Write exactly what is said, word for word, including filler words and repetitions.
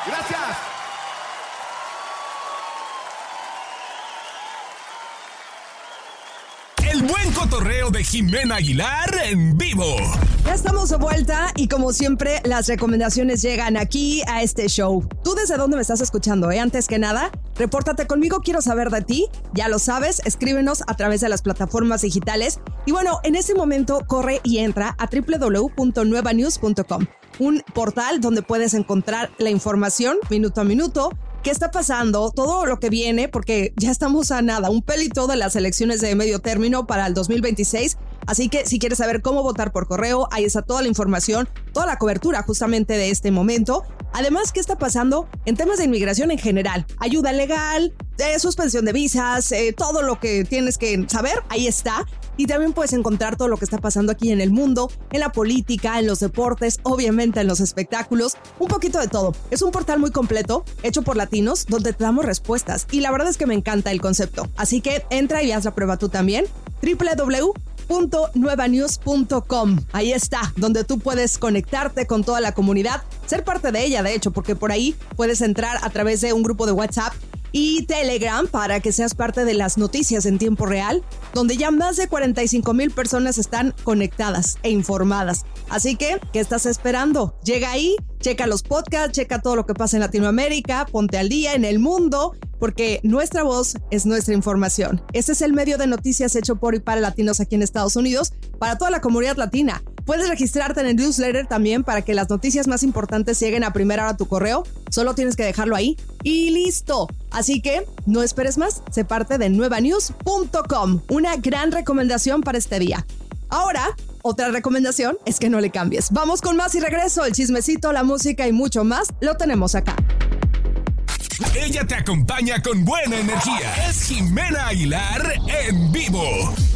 Gracias. El buen cotorreo de Jimena Aguilar en vivo. Ya estamos de vuelta y como siempre las recomendaciones llegan aquí a este show. ¿Tú desde dónde me estás escuchando? Eh? Antes que nada, repórtate conmigo, quiero saber de ti. Ya lo sabes, escríbenos a través de las plataformas digitales. Y bueno, en este momento corre y entra a doble u doble u doble u punto nueva news punto com, un portal donde puedes encontrar la información minuto a minuto. ¿Qué está pasando? Todo lo que viene, porque ya estamos a nada, un pelito de las elecciones de medio término para el dos mil veintiséis. Así que si quieres saber cómo votar por correo, ahí está toda la información, toda la cobertura justamente de este momento. Además, ¿qué está pasando en temas de inmigración en general? Ayuda legal, eh, suspensión de visas, eh, todo lo que tienes que saber, ahí está. Y también puedes encontrar todo lo que está pasando aquí en el mundo, en la política, en los deportes, obviamente en los espectáculos, un poquito de todo. Es un portal muy completo, hecho por latinos, donde te damos respuestas. Y la verdad es que me encanta el concepto. Así que entra y haz la prueba tú también. doble u doble u doble u punto nueva news punto com. Ahí está, donde tú puedes conectarte con toda la comunidad, ser parte de ella, de hecho, porque por ahí puedes entrar a través de un grupo de WhatsApp y Telegram para que seas parte de las noticias en tiempo real, donde ya más de cuarenta y cinco mil personas están conectadas e informadas. Así que, ¿qué estás esperando? Llega ahí, checa los podcasts, checa todo lo que pasa en Latinoamérica, ponte al día en el mundo, porque nuestra voz es nuestra información. Este es el medio de noticias hecho por y para latinos aquí en Estados Unidos, para toda la comunidad latina. Puedes registrarte en el newsletter también para que las noticias más importantes lleguen a primera hora a tu correo. Solo tienes que dejarlo ahí y listo. Así que no esperes más, sé parte de nueva news punto com. Una gran recomendación para este día. Ahora, otra recomendación es que no le cambies. Vamos con más y regreso. El chismecito, la música y mucho más lo tenemos acá. Ella te acompaña con buena energía. Es Jimena Aguilar en vivo.